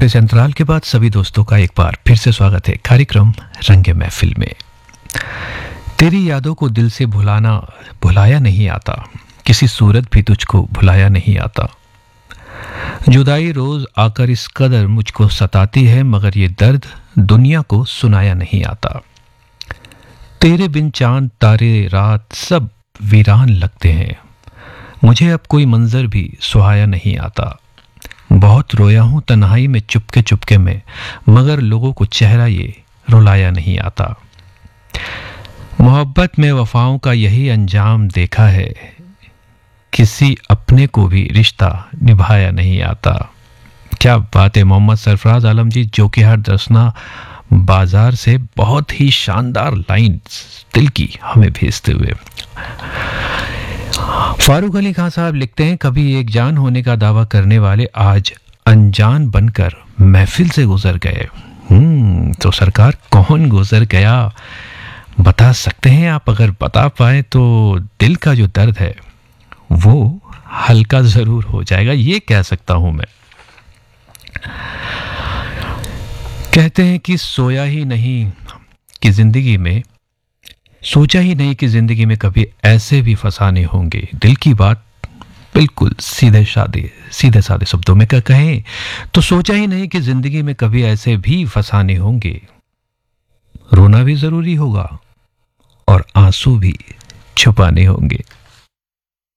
छोटे से अंतराल के बाद सभी दोस्तों का एक बार फिर से स्वागत है कार्यक्रम रंगे महफिल में। तेरी यादों को दिल से भुलाया नहीं आता, किसी सूरत भी तुझको भुलाया नहीं आता। जुदाई रोज आकर इस कदर मुझको सताती है, मगर ये दर्द दुनिया को सुनाया नहीं आता। तेरे बिन चांद तारे रात सब वीरान लगते हैं, मुझे अब कोई मंजर भी सुहाया नहीं आता। बहुत रोया हूं तन्हाई में चुपके चुपके में, मगर लोगों को चेहरा ये रुलाया नहीं आता। मोहब्बत में वफाओं का यही अंजाम देखा है, किसी अपने को भी रिश्ता निभाया नहीं आता। क्या बात है। मोहम्मद सरफराज आलम जी जो कि हर दसना बाजार से बहुत ही शानदार लाइंस दिल की हमें भेजते हुए। फारूक अली खान साहब लिखते हैं, कभी एक जान होने का दावा करने वाले आज अनजान बनकर महफिल से गुजर गए। तो सरकार कौन गुजर गया बता सकते हैं आप? अगर बता पाए तो दिल का जो दर्द है वो हल्का जरूर हो जाएगा, ये कह सकता हूं मैं। कहते हैं कि सोचा ही नहीं कि जिंदगी में कभी ऐसे भी फसाने होंगे। दिल की बात बिल्कुल सीधे सादे शब्दों में कहें तो सोचा ही नहीं कि जिंदगी में कभी ऐसे भी फसाने होंगे। रोना भी जरूरी होगा और आंसू भी छुपाने होंगे।